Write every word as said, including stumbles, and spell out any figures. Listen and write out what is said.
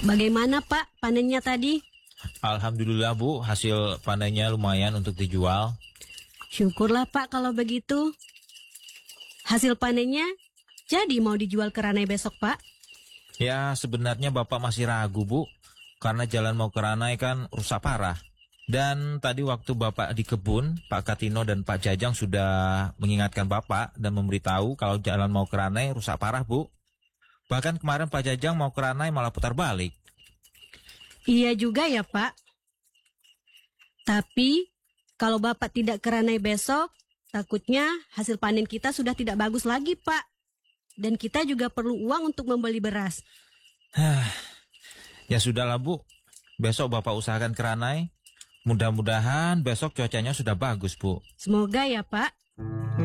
Bagaimana Pak panennya tadi? Alhamdulillah Bu, hasil panennya lumayan untuk dijual. Syukurlah Pak kalau begitu. Hasil panennya jadi mau dijual ke Ranai besok Pak? Ya sebenarnya Bapak masih ragu Bu, karena jalan mau ke Ranai kan rusak parah. Dan tadi waktu Bapak di kebun, Pak Katino dan Pak Jajang sudah mengingatkan Bapak dan memberitahu kalau jalan mau ke Ranai rusak parah Bu. Bahkan kemarin Pak Jajang mau ke Ranai malah putar balik. Iya juga ya Pak. Tapi kalau Bapak tidak ke Ranai besok, takutnya hasil panen kita sudah tidak bagus lagi Pak. Dan kita juga perlu uang untuk membeli beras. Ya sudahlah Bu, besok Bapak usahakan ke Ranai. Mudah-mudahan besok cuacanya sudah bagus Bu. Semoga ya Pak.